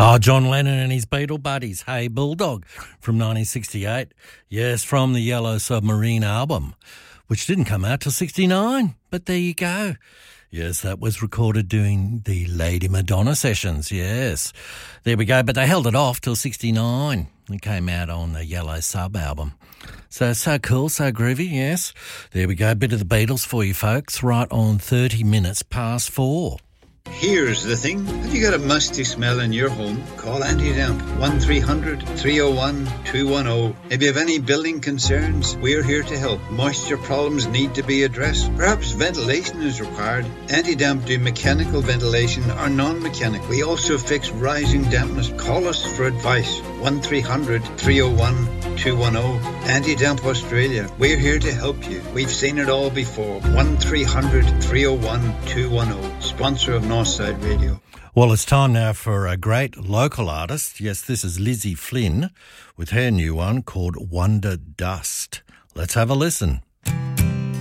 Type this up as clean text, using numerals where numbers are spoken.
Oh, John Lennon and his Beatle buddies, Hey Bulldog, from 1968. Yes, from the Yellow Submarine album, which didn't come out till 69, but there you go. Yes, that was recorded during the Lady Madonna sessions, yes. There we go, but they held it off till 69. It came out on the Yellow Sub album. So cool, so groovy, yes. There we go, a bit of the Beatles for you folks, right on 30 minutes past 4. Here's the thing. Have you got a musty smell in your home? Call Anti-Damp 1300-301-210. If you have any building concerns, we're here to help. Moisture problems need to be addressed. Perhaps ventilation is required. Anti-Damp do mechanical ventilation or non-mechanical. We also fix rising dampness. Call us for advice. 1300-301-210. Anti-Damp Australia. We're here to help you. We've seen it all before. 1300-301-210. Sponsor of Northside Radio. Well, it's time now for a great local artist. Yes, this is Lizzie Flynn with her new one called Wonder Dust. Let's have a listen.